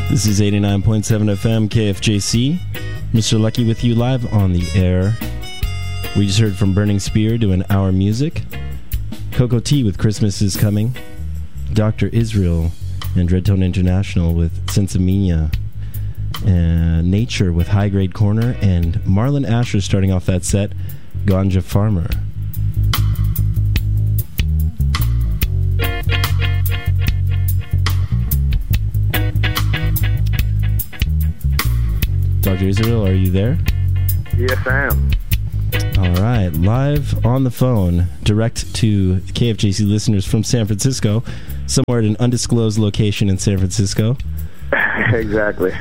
This is 89.7 FM KFJC. Mr. Lucky with you live on the air. We just heard from Burning Spear doing Our Music. Coco T with Christmas is Coming. Dr. Israel and Dreadtone International with Sensimania. And Nature with High Grade Corner. And Marlon Asher starting off that set, Ganja Farmer. Dr. Israel, are you there? Yes, I am. All right. Live on the phone, direct to KFJC listeners from San Francisco, somewhere at an undisclosed location in San Francisco. Exactly.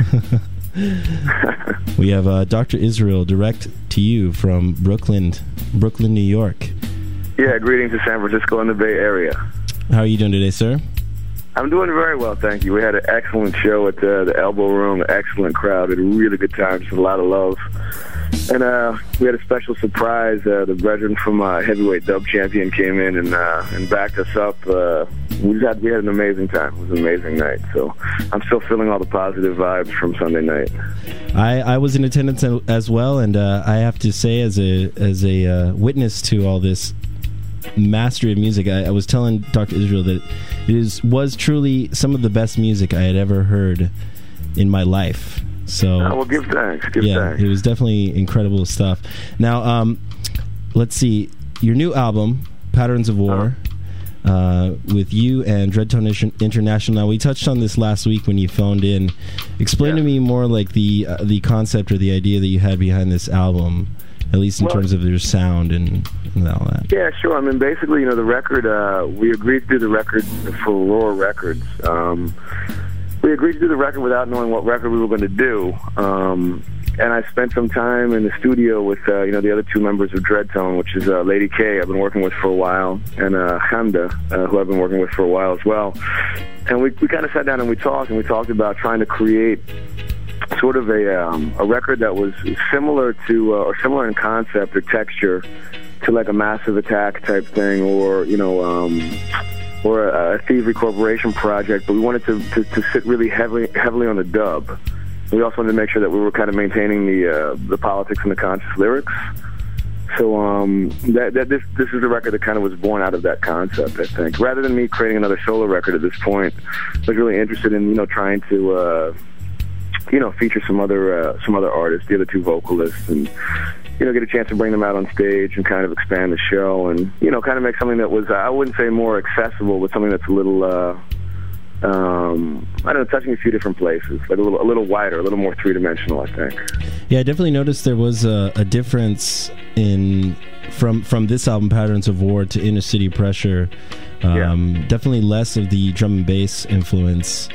We have Dr. Israel direct to you from Brooklyn, New York. Yeah, greetings to San Francisco and the Bay Area. How are you doing today, sir? I'm doing very well, thank you. We had an excellent show at the Elbow Room, excellent crowd, had a really good time, just a lot of love. And we had a special surprise. The brethren from Heavyweight Dub Champion came in and backed us up. We had an amazing time. It was an amazing night. So I'm still feeling all the positive vibes from Sunday night. I was in attendance as well, and I have to say, as a witness to all this mastery of music, I was telling Dr. Israel that it was truly some of the best music I had ever heard in my life. So, well, give thanks. Thanks. It was definitely incredible stuff. Now, let's see. Your new album, Patterns of War, with you and Dreadtone International. Now, we touched on this last week when you phoned in. Explain to me more like the concept or the idea that you had behind this album, at least in terms of your sound and all that. Yeah, sure. I mean, basically, the record, we agreed to do the record for Aurora Records. We agreed to do the record without knowing what record we were going to do. And I spent some time in the studio with, the other two members of Dreadtone, which is Lady K, I've been working with for a while, and Hamda, who I've been working with for a while as well. And we kind of sat down and we talked about trying to create sort of a record that was similar to, or similar in concept or texture to like a Massive Attack type thing, or or a Thievery Corporation project, but we wanted to sit really heavily on the dub. We also wanted to make sure that we were kind of maintaining the politics and the conscious lyrics. So this is a record that kind of was born out of that concept, I think. Rather than me creating another solo record at this point, I was really interested in trying to feature some other artists, the other two vocalists, and get a chance to bring them out on stage and kind of expand the show and, kind of make something that was, I wouldn't say more accessible, but something that's a little, touching a few different places, like a little wider, a little more three-dimensional, I think. Yeah, I definitely noticed there was a difference from this album, Patterns of War, to Inner City Pressure. Definitely less of the drum and bass influence.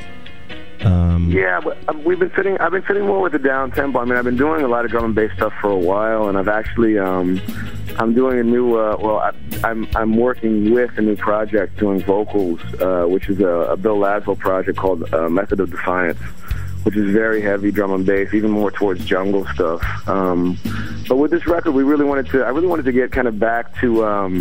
But I've been fitting more with the down tempo. I mean, I've been doing a lot of drum and bass stuff for a while, and I've actually, I'm doing a new, I'm working with a new project doing vocals, which is a Bill Laswell project called Method of Defiance, which is very heavy drum and bass, even more towards jungle stuff. But with this record, I really wanted to get kind of back to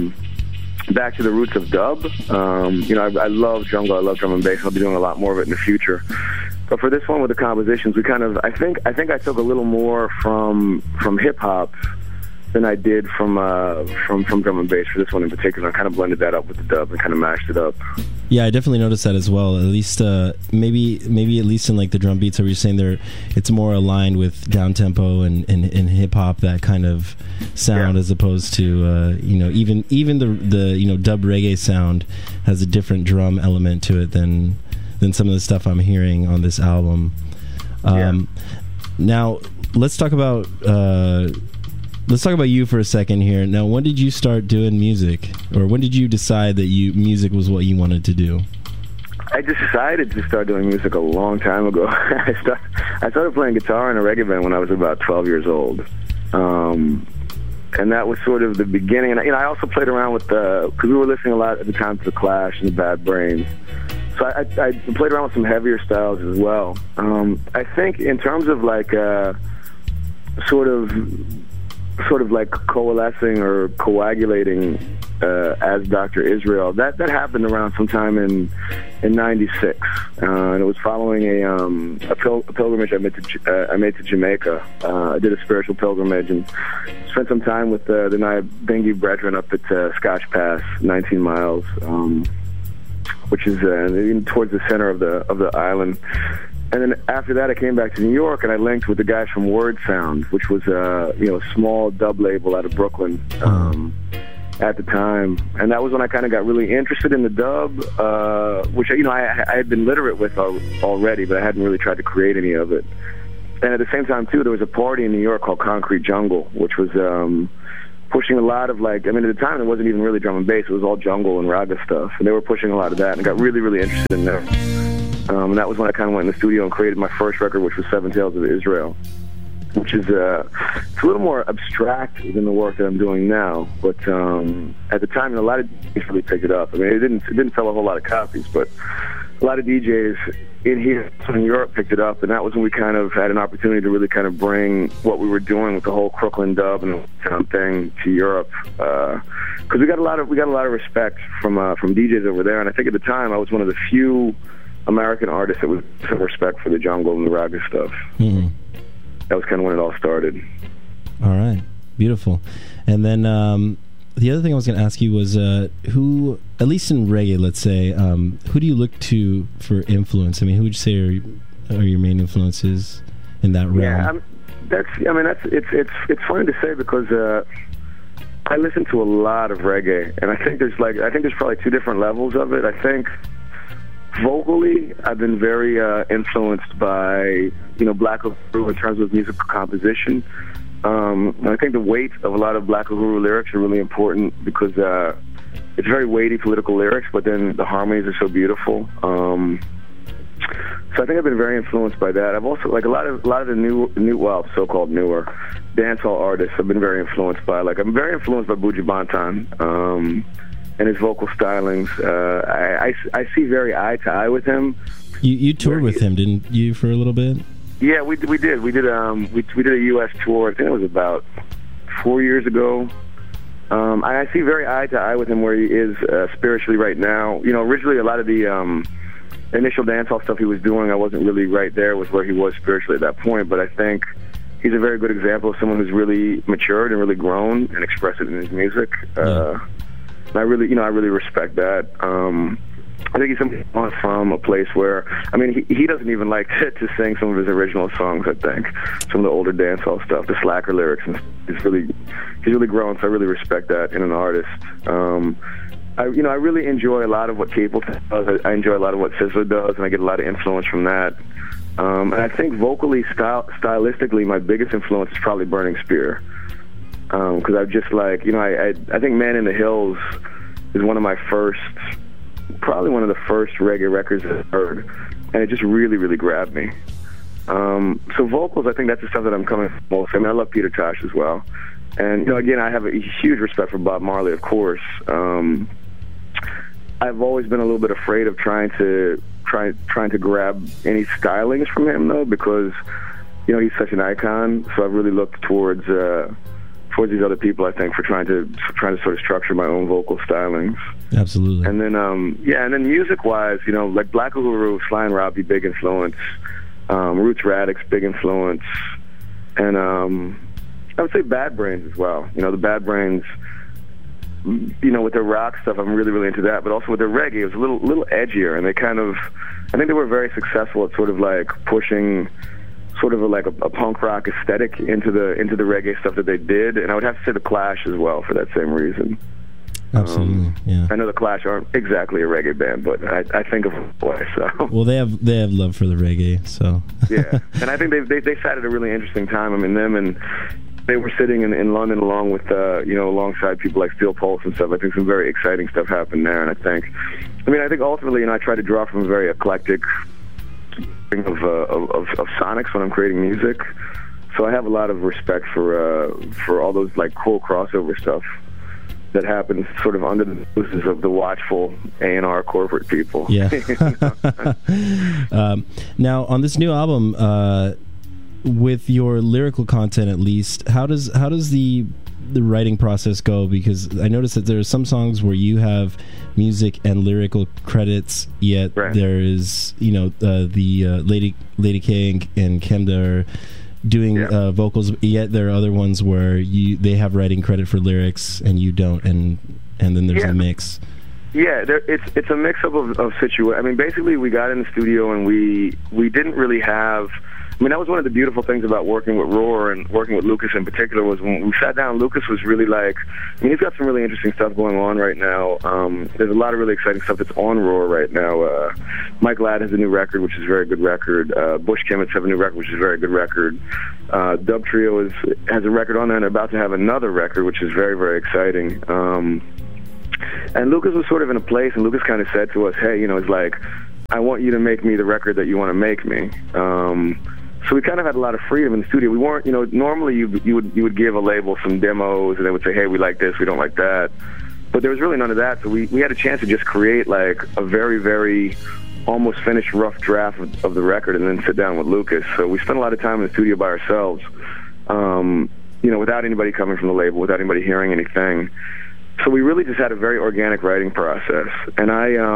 the roots of dub. I love jungle, I love drum and bass. I'll be doing a lot more of it in the future. But for this one with the compositions, we kind of, I think I took a little more from hip hop than I did from drum and bass for this one in particular. I kind of blended that up with the dub and kind of mashed it up. Yeah, I definitely noticed that as well. At least maybe at least in like the drum beats that we're saying it's more aligned with down tempo and hip hop, that kind of sound, as opposed to even the dub reggae sound has a different drum element to it than some of the stuff I'm hearing on this album. Now let's talk about you for a second here. Now, when did you start doing music, or when did you decide that music was what you wanted to do? I decided to start doing music a long time ago. I started playing guitar in a reggae band when I was about 12 years old. And that was sort of the beginning. And I also played around with because we were listening a lot at the time to The Clash and the Bad Brains. So I played around with some heavier styles as well. I think in terms of like sort of sort of like coalescing or coagulating as Dr. Israel. That happened around sometime in '96, and it was following a pilgrimage I made to Jamaica. I did a spiritual pilgrimage and spent some time with the Nyabingi Brethren up at Scotch Pass, 19 miles, which is towards the center of the island. And then after that, I came back to New York, and I linked with the guys from Word Sound, which was a small dub label out of Brooklyn at the time. And that was when I kind of got really interested in the dub, which I had been literate with already, but I hadn't really tried to create any of it. And at the same time, too, there was a party in New York called Concrete Jungle, which was pushing a lot of at the time it wasn't even really drum and bass, it was all jungle and raga stuff, and they were pushing a lot of that, and I got really, really interested in that. And that was when I kind of went in the studio and created my first record, which was Seven Tales of Israel, which is it's a little more abstract than the work that I'm doing now. But at the time, a lot of DJs really picked it up. I mean, it didn't sell a whole lot of copies, but a lot of DJs in Europe picked it up, and that was when we kind of had an opportunity to really kind of bring what we were doing with the whole Crooklyn dub and thing to Europe. Because we got a lot of respect from DJs over there, and I think at the time I was one of the few American artists that was some respect for the jungle and the raga stuff. Mm-hmm. That was kind of when it all started. All right, beautiful. And then the other thing I was going to ask you was who, at least in reggae, let's say, who do you look to for influence? I mean, who would you say are your main influences in that realm? Yeah, it's funny to say because I listen to a lot of reggae, and I think there's probably two different levels of it. I think vocally, I've been very influenced by Black Uhuru in terms of musical composition. I think the weight of a lot of Black Uhuru lyrics are really important because it's very weighty political lyrics, but then the harmonies are so beautiful. So I think I've been very influenced by that. I've also a lot of the so-called newer dancehall artists I've been very influenced by. I'm very influenced by Buju Banton. And his vocal stylings, I see very eye to eye with him. You toured with him, didn't you, for a little bit? Yeah, we did. We did a U.S. tour. I think it was about 4 years ago. I see very eye to eye with him where he is spiritually right now. Originally a lot of the initial dancehall stuff he was doing, I wasn't really right there with where he was spiritually at that point. But I think he's a very good example of someone who's really matured and really grown and expressed it in his music. I really respect that. I think he's somebody from a place where, he doesn't even like to sing some of his original songs. I think some of the older dancehall stuff, the slacker lyrics, and he's really grown. So I really respect that in an artist. I really enjoy a lot of what Capleton does. I enjoy a lot of what Sizzler does, and I get a lot of influence from that. And I think vocally, stylistically, my biggest influence is probably Burning Spear. Because I just I think Man in the Hills is one of the first reggae records that I heard, and it just really, really grabbed me. So vocals, I think that's the stuff that I'm coming from most. I love Peter Tosh as well. And, again, I have a huge respect for Bob Marley, of course. I've always been a little bit afraid of trying to grab any stylings from him, though, because, he's such an icon. So I've really looked towards these other people, I think, for trying to sort of structure my own vocal stylings. Absolutely. And then music-wise, like Black Uhuru, Sly and Robbie, big influence. Roots Radix, big influence. And I would say Bad Brains as well. The Bad Brains, with their rock stuff, I'm really, really into that. But also with their reggae, it was a little edgier, and I think they were very successful at sort of pushing sort of a punk rock aesthetic into the reggae stuff that they did, and I would have to say the Clash as well for that same reason. Absolutely, yeah. I know the Clash aren't exactly a reggae band, but I think of them boy. So well, they have love for the reggae, so yeah. And I think they sat at a really interesting time. Them and they were sitting in London along with alongside people like Steel Pulse and stuff. I think some very exciting stuff happened there, and I think ultimately, I try to draw from a very eclectic of sonics when I'm creating music, so I have a lot of respect for all those cool crossover stuff that happens sort of under the noses of the watchful A&R corporate people. Yeah. Now on this new album, with your lyrical content, at least, how does the writing process go? Because I noticed that there are some songs where you have music and lyrical credits, yet there is, the Lady K and Kemda are doing vocals, yet there are other ones where they have writing credit for lyrics and you don't, and then there's a mix. Yeah, it's a mix-up of situations. I mean, basically, we got in the studio and we didn't really have... I mean, that was one of the beautiful things about working with Roar and working with Lucas in particular, was when we sat down, Lucas was really like... I mean, he's got some really interesting stuff going on right now. There's a lot of really exciting stuff that's on Roar right now. Mike Ladd has a new record, which is a very good record. Bush Kimmets have a new record, which is a very good record. Dub Trio has a record on there, and they're about to have another record, which is very, very exciting. And Lucas was sort of in a place, and Lucas kind of said to us, hey, it's like, I want you to make me the record that you want to make me. So we kind of had a lot of freedom in the studio. We weren't, normally you would give a label some demos, and they would say, hey, we like this, we don't like that. But there was really none of that, so we had a chance to just create like a very, very almost finished rough draft of the record and then sit down with Lucas. So we spent a lot of time in the studio by ourselves, without anybody coming from the label, without anybody hearing anything. So we really just had a very organic writing process. And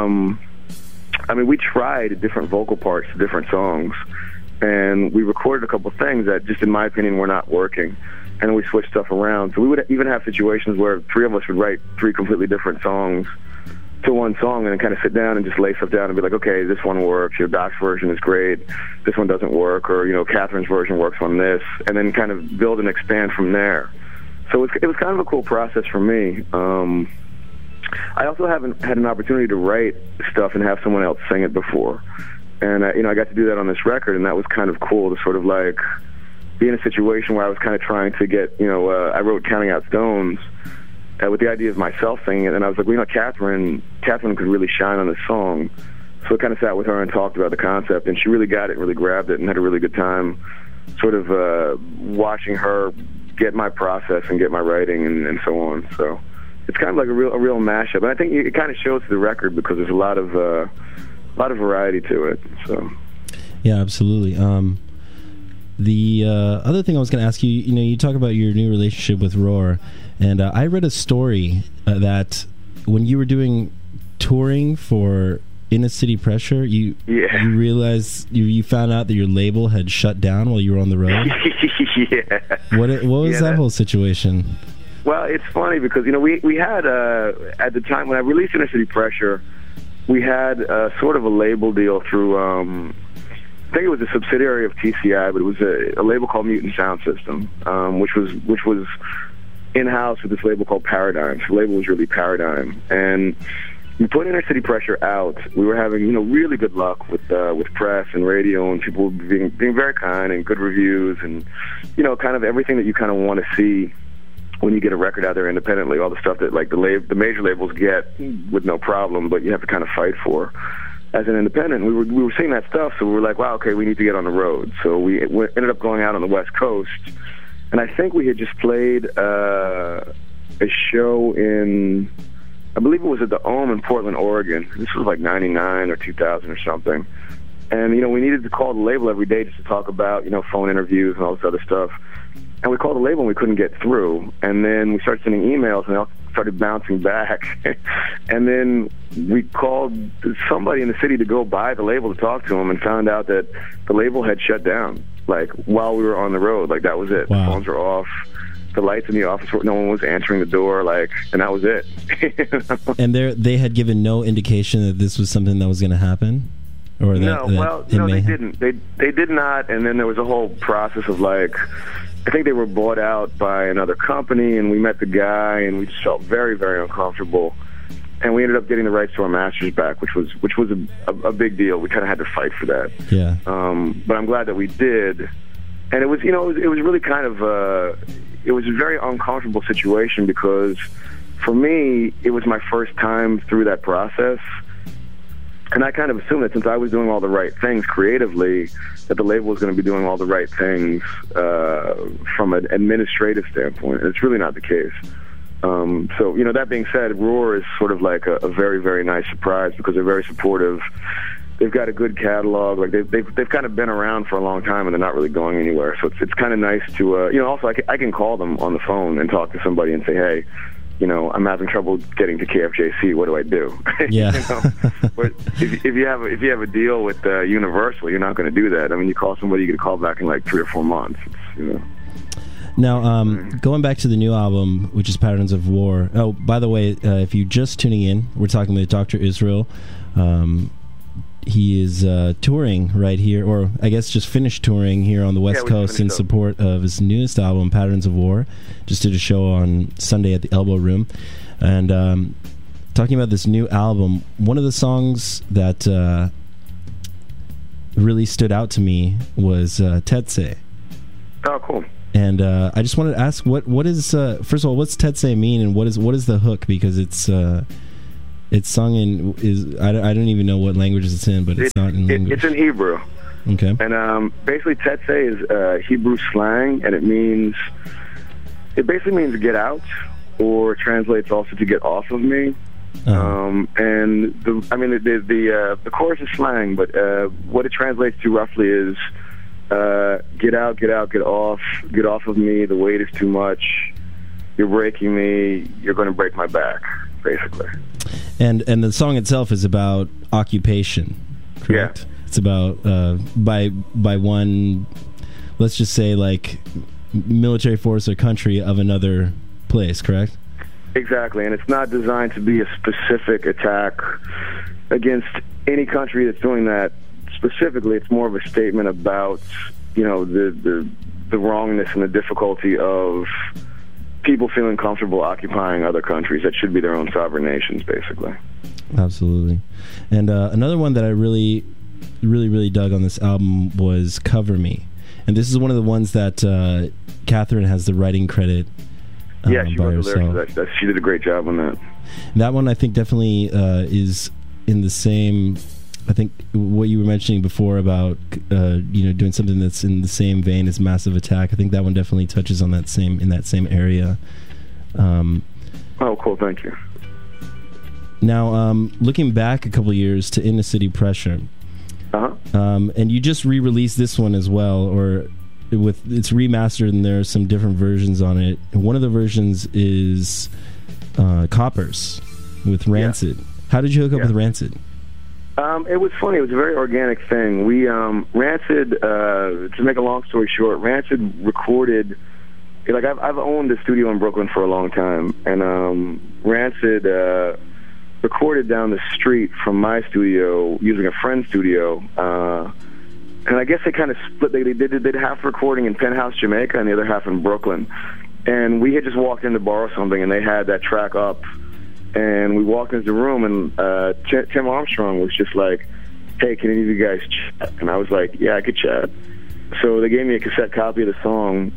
I mean, we tried different vocal parts to different songs, and we recorded a couple things that just, in my opinion, were not working. And we switched stuff around. So we would even have situations where three of us would write three completely different songs to one song, and then kind of sit down and just lay stuff down and be like, okay, this one works, Doc's version is great, this one doesn't work, or, Catherine's version works on this, and then kind of build and expand from there. So it was kind of a cool process for me. I also haven't had an opportunity to write stuff and have someone else sing it before. And, I got to do that on this record, and that was kind of cool to sort of, like, be in a situation where I was kind of trying to get, I wrote Counting Out Stones with the idea of myself singing it, and I was like, Catherine could really shine on this song. So I kind of sat with her and talked about the concept, and she really got it, really grabbed it, and had a really good time sort of watching her get my process and get my writing and so on. So it's kind of like a real mashup. And I think it kind of shows to the record because there's a lot of variety to it. So yeah, absolutely. The other thing I was going to ask you, you talk about your new relationship with Roar, and I read a story that when you were doing touring for Inner City Pressure, you realized you found out that your label had shut down while you were on the road. Yeah. What was that whole situation? Well, it's funny because we had at the time when I released Inner City Pressure, we had sort of a label deal through I think it was a subsidiary of TCI, but it was a label called Mutant Sound System, which was in-house with this label called Paradigm. So the label was really Paradigm, and we put Inner City Pressure out. We were having really good luck with press and radio, and people being very kind and good reviews, and kind of everything that you kind of want to see when you get a record out there independently. All the stuff that like the major labels get with no problem, but you have to kind of fight for as an independent. We were seeing that stuff, so we were like, wow, okay, we need to get on the road. So we ended up going out on the West Coast, and I think we had just played a show in, I believe it was at the Ohm in Portland, Oregon. This was like 99 or 2000 or something. And, we needed to call the label every day just to talk about, phone interviews and all this other stuff. And we called the label and we couldn't get through. And then we started sending emails and they all started bouncing back. And then we called somebody in the city to go by the label to talk to them and found out that the label had shut down, like, while we were on the road. Like, that was it. Wow. The phones were off. The lights in the office, no one was answering the door, like, and that was it. And they had given no indication that this was something that was going to happen? Or No, they didn't. They did not, and then there was a whole process of, like, I think they were bought out by another company, and we met the guy, and we just felt very, very uncomfortable. And we ended up getting the rights to our masters back, which was a big deal. We kind of had to fight for that. Yeah. But I'm glad that we did. And it was, it was really kind of, it was a very uncomfortable situation because for me, it was my first time through that process. And I kind of assumed that since I was doing all the right things creatively, that the label was going to be doing all the right things from an administrative standpoint. And it's really not the case. So, that being said, Roar is sort of like a very, very nice surprise because they're very supportive. they've got a good catalog. Like they've kind of been around for a long time, and they're not really going anywhere. So it's kind of nice to also I can call them on the phone and talk to somebody and say, hey, I'm having trouble getting to KFJC. What do I do? Yeah. But if you have a deal with Universal, you're not going to do that. I mean, you call somebody, you get a call back in like 3 or 4 months. Now, going back to the new album, which is Patterns of War. Oh, by the way, if you're just tuning in, we're talking with Dr. Israel. He is touring right here, or I guess just finished touring here on the West Coast in support of his newest album, Patterns of War. Just did a show on Sunday at the Elbow Room. And talking about this new album, one of the songs that really stood out to me was Tetse. Oh, cool. And I just wanted to ask, what is first of all, what's Tetse mean, and what is the hook? Because it's sung in I don't even know what languages it's in, but it's not in English. It's in Hebrew. Okay. And basically, Tetse is Hebrew slang, and it basically means get out, or translates also to get off of me. And the chorus is slang, but what it translates to roughly is get out, get off of me. The weight is too much. You're breaking me. You're going to break my back, basically. And the song itself is about occupation, correct? Yeah. It's about by one, let's just say, like, military force or country of another place, correct? Exactly, and it's not designed to be a specific attack against any country that's doing that specifically. It's more of a statement about, the wrongness and the difficulty of people feeling comfortable occupying other countries that should be their own sovereign nations, basically. Absolutely. And another one that I really, really, really dug on this album was Cover Me. And this is one of the ones that Catherine has the writing credit yeah, she wrote the lyrics. She did a great job on that. That one, I think, definitely is in the same... I think what you were mentioning before about doing something that's in the same vein as Massive Attack, I think that one definitely touches on that same area. Oh, cool! Thank you. Now, looking back a couple of years to Inner City Pressure, and you just re-released this one as well, or it's remastered, and there are some different versions on it. And one of the versions is Coppers with Rancid. Yeah. How did you hook up with Rancid? It was funny. It was a very organic thing. We Rancid. To make a long story short, Rancid recorded. Like I've owned a studio in Brooklyn for a long time, and Rancid recorded down the street from my studio using a friend's studio. And I guess they kind of split. They did half recording in Penthouse, Jamaica, and the other half in Brooklyn. And we had just walked in to borrow something, and they had that track up. And we walked into the room, and Tim Armstrong was just like, hey, can any of you guys chat? And I was like, yeah, I could chat. So they gave me a cassette copy of the song.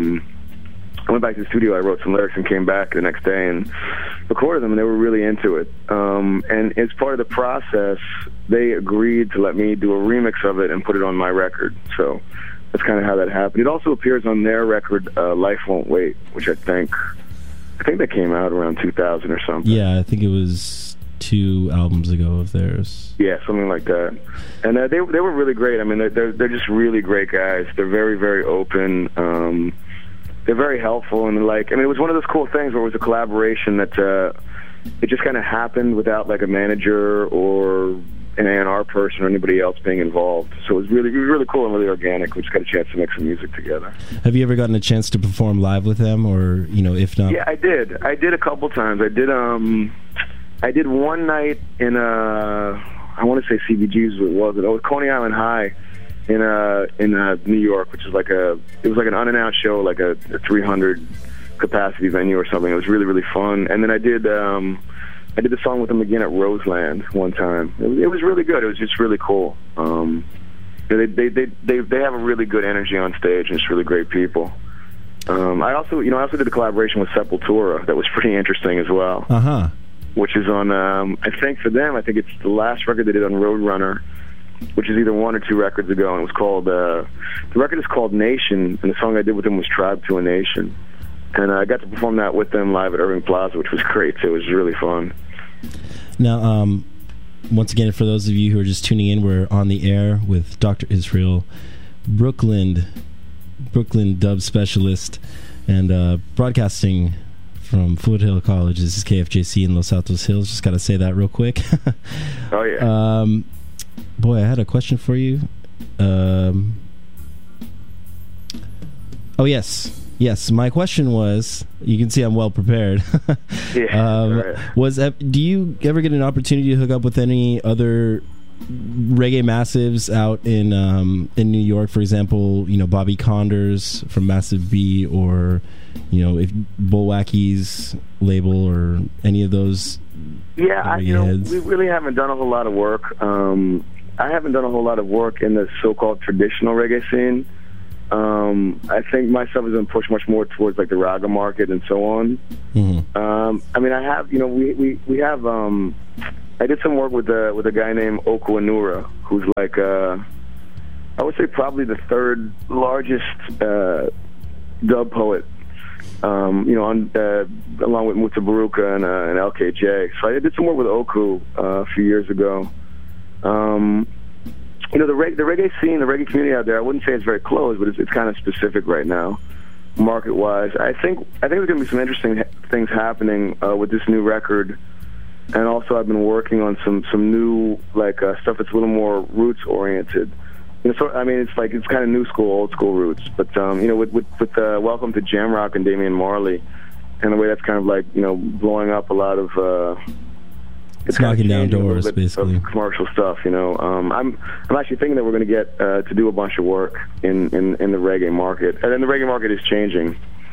I went back to the studio, I wrote some lyrics, and came back the next day and recorded them, and they were really into it. And as part of the process, they agreed to let me do a remix of it and put it on my record. So that's kind of how that happened. It also appears on their record, Life Won't Wait, which I think that came out around 2000 or something. Yeah, I think it was 2 albums ago of theirs. Yeah, something like that. And they were really great. I mean, they're just really great guys. They're very, very open. They're very helpful, and it was one of those cool things where it was a collaboration that it just kind of happened without like a manager or an A&R person or anybody else being involved. So it was really cool and really organic. We just got a chance to make some music together. Have you ever gotten a chance to perform live with them, or if not? Yeah, I did. I did a couple times. I did one night in I want to say CBG's. What was it? Oh, it was Coney Island High in New York, which is it was like an unannounced show, like a 300 capacity venue or something. It was really really fun. And then I did the song with them again at Roseland one time. It was really good. It was just really cool. They have a really good energy on stage, and it's really great people. I also did a collaboration with Sepultura that was pretty interesting as well. Which is on I think for them, I think it's the last record they did on Roadrunner, which is either 1 or 2 records ago, and it was called the record is called Nation, and the song I did with them was Tribe to a Nation. And I got to perform that with them live at Irving Plaza, which was great too. It was really fun. Now, once again, for those of you who are just tuning in, we're on the air with Dr. Israel Brooklyn dub specialist, and broadcasting from Foothill College. This is KFJC in Los Altos Hills. Just got to say that real quick. Oh, yeah. Boy, I had a question for you. Oh, yes. Yes, my question was, you can see I'm well prepared. Yeah, right. Do you ever get an opportunity to hook up with any other reggae massives out in New York, for example, Bobby Condors from Massive B, or if Bullwacky's label, or any of those? Yeah, we really haven't done a whole lot of work. I haven't done a whole lot of work in the so-called traditional reggae scene. I think my stuff has been pushed much more towards like the raga market and so on. Mm-hmm. I have, we have. I did some work with a guy named Oku Anura, who's like, I would say probably the third largest dub poet. Along with Mutabaruka and LKJ. So I did some work with Oku a few years ago. The reggae scene, the reggae community out there, I wouldn't say it's very close, but it's kind of specific right now, market-wise. I think there's going to be some interesting things happening with this new record, and also I've been working on some new stuff that's a little more roots-oriented. So it's kind of new school, old school roots. But with Welcome to Jamrock and Damian Marley, and the way that's kind of blowing up a lot of. It's knocking down doors, basically. Commercial stuff, I'm actually thinking that we're going to get to do a bunch of work in the reggae market, and then the reggae market is changing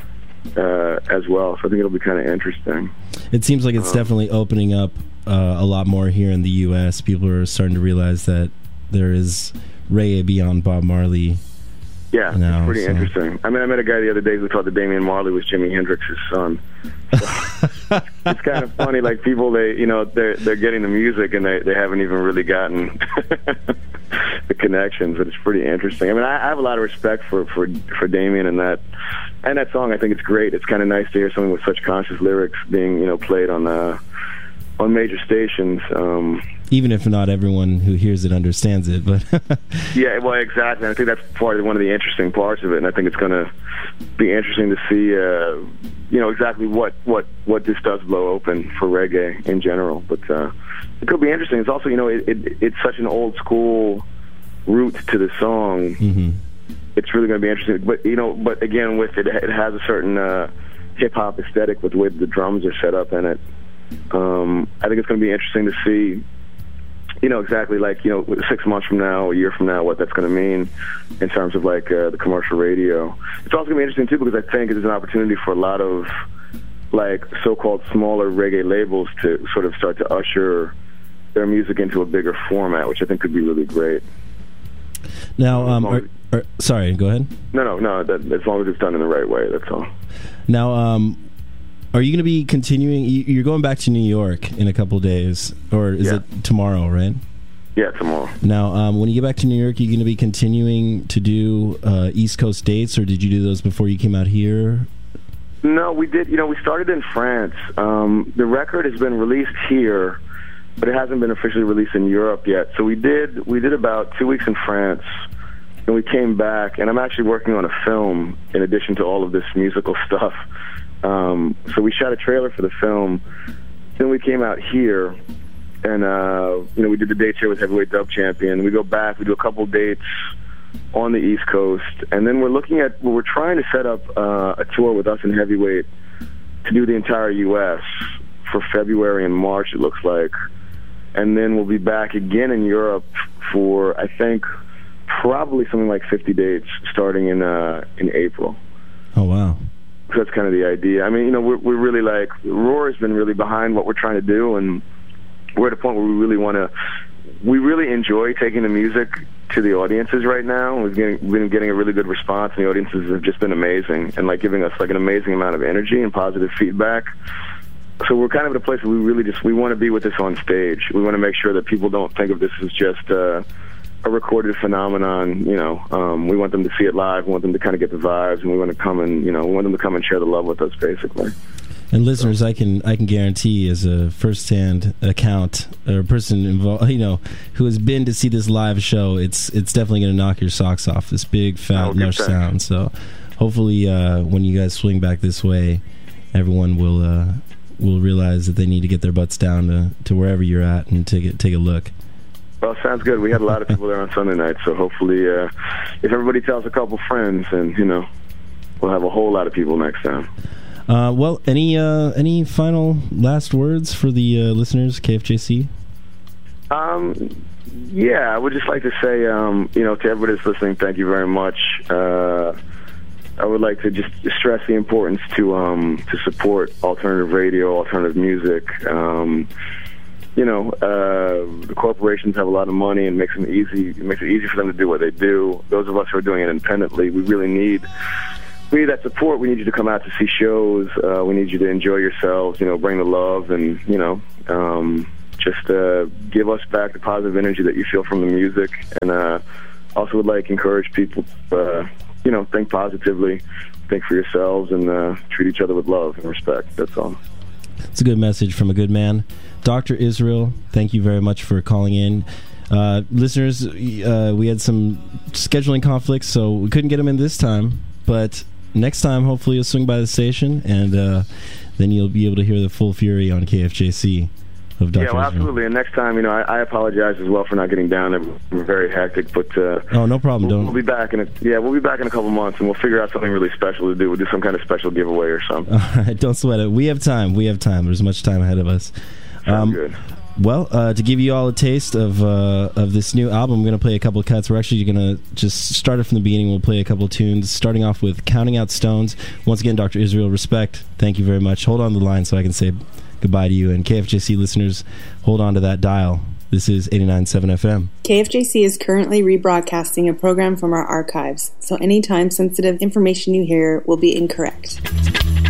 as well. So I think it'll be kind of interesting. It seems like it's definitely opening up a lot more here in the U.S. People are starting to realize that there is reggae beyond Bob Marley. Yeah, now, it's pretty interesting. I met a guy the other day who thought that Damian Marley was Jimi Hendrix's son. So it's kind of funny, like people, they're getting the music and they haven't even really gotten the connections, but it's pretty interesting. I have a lot of respect for Damian and that song. I think it's great. It's kind of nice to hear something with such conscious lyrics being played on major stations. Even if not everyone who hears it understands it, but yeah, well, exactly. I think that's one of the interesting parts of it, and I think it's going to be interesting to see, exactly what this does blow open for reggae in general. But it could be interesting. It's also, it's such an old school root to the song. Mm-hmm. It's really going to be interesting. But again, with it has a certain hip hop aesthetic with the way the drums are set up in it. I think it's going to be interesting to see. Exactly 6 months from now, a year from now, what that's going to mean in terms of the commercial radio. It's also going to be interesting too, because I think there's an opportunity for a lot of so-called smaller reggae labels to sort of start to usher their music into a bigger format, which I think could be really great. Now, sorry, go ahead. No. As long as it's done in the right way, that's all. Now, are you going to be continuing? You're going back to New York in a couple of days, or is it tomorrow, right? Yeah, tomorrow. Now, when you get back to New York, are you going to be continuing to do East Coast dates, or did you do those before you came out here? No, we did. We started in France. The record has been released here, but it hasn't been officially released in Europe yet. So we did about 2 weeks in France, and we came back, and I'm actually working on a film in addition to all of this musical stuff. So we shot a trailer for the film. Then we came out here, and we did the dates here with Heavyweight Dub Champion. We go back, we do a couple dates on the East Coast, and then we're trying to set up a tour with us in Heavyweight to do the entire U.S. for February and March, it looks like. And then we'll be back again in Europe for, I think, probably something like 50 dates starting in April. Oh, wow. So that's kind of the idea. We're really Roar has been really behind what we're trying to do, and we're at a point where we really enjoy taking the music to the audiences right now. We've been getting a really good response, and the audiences have just been amazing and giving us an amazing amount of energy and positive feedback. So we're kind of at a place where we want to be with this on stage. We want to make sure that people don't think of this as just a recorded phenomenon. We want them to see it live. We want them to kind of get the vibes, and we want them to come and share the love with us, basically. And listeners, I can guarantee, as a first-hand account or a person involved, who has been to see this live show, it's definitely going to knock your socks off. This big, fat, lush sound. So, hopefully, when you guys swing back this way, everyone will realize that they need to get their butts down to wherever you're at and take a look. Well, sounds good. We had a lot of people there on Sunday night, so hopefully, if everybody tells a couple friends, and we'll have a whole lot of people next time. Well, any final last words for the listeners, KFJC? Yeah, I would just like to say, to everybody that's listening, thank you very much. I would like to just stress the importance to support alternative radio, alternative music. The corporations have a lot of money, and makes it easy for them to do what they do. Those of us who are doing it independently, we really need that support. We need you to come out to see shows. We need you to enjoy yourselves, bring the love, and, just give us back the positive energy that you feel from the music. And also would like to encourage people to, think positively, think for yourselves, and treat each other with love and respect. That's all. It's a good message from a good man. Dr. Israel, thank you very much for calling in. Listeners, we had some scheduling conflicts, so we couldn't get him in this time, but next time, hopefully, you'll swing by the station, and then you'll be able to hear the full fury on KFJC of Dr. Yeah, well, absolutely. And next time, I apologize as well for not getting down. We're very hectic, but no problem. We'll be back in a couple months, and we'll figure out something really special to do. We'll do some kind of special giveaway or something. All right, don't sweat it. We have time. There's much time ahead of us. Good. Well, to give you all a taste of this new album, I'm going to play a couple of cuts. We're actually going to just start it from the beginning. We'll play a couple of tunes, starting off with Counting Out Stones. Once again, Dr. Israel, respect. Thank you very much. Hold on the line so I can say goodbye to you. And KFJC listeners, hold on to that dial. This is 89.7 FM. KFJC is currently rebroadcasting a program from our archives, so any time-sensitive information you hear will be incorrect.